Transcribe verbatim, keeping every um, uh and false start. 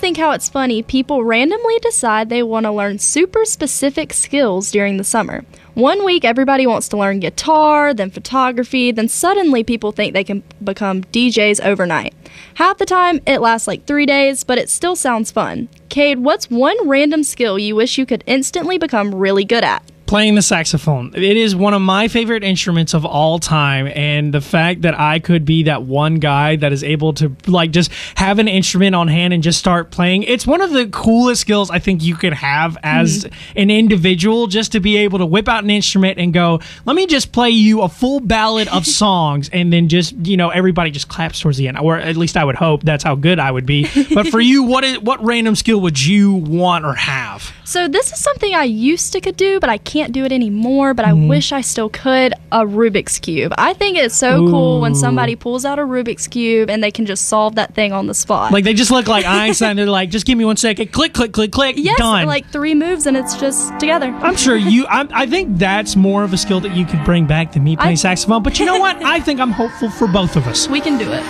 think how it's funny people randomly decide they want to learn super specific skills during the summer. One week everybody wants to learn guitar, then photography, then suddenly people think they can become D Js overnight. Half the time it lasts like three days, but it still sounds fun. Cade, what's one random skill you wish you could instantly become really good at? Playing the saxophone. It is one of my favorite instruments of all time, and the fact that I could be that one guy that is able to like just have an instrument on hand and just start playing, it's one of the coolest skills I think you could have as mm. an individual, just to be able to whip out an instrument and go, let me just play you a full ballad of songs, and then just, you know, everybody just claps towards the end, or at least I would hope that's how good I would be. But for you, what is what random skill would you want or have? So this is something I used to could do, but I can't do it anymore, but I mm. wish I still could. A Rubik's Cube. I think it's so Ooh. cool when somebody pulls out a Rubik's Cube and they can just solve that thing on the spot. Like, they just look like Einstein. They're like, just give me one second, click, click, click, click, yes, done. Like three moves and it's just together. I'm sure you, I, I think that's more of a skill that you could bring back than me playing I, saxophone, but you know what? I think I'm hopeful for both of us. We can do it.